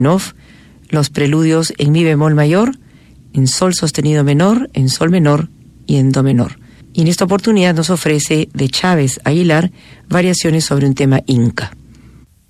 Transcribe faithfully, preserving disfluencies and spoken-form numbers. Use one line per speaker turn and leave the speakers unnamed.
los preludios en mi bemol mayor, en sol sostenido menor, en sol menor y en do menor. Y en esta oportunidad nos ofrece de Chávez Aguilar variaciones sobre un tema inca.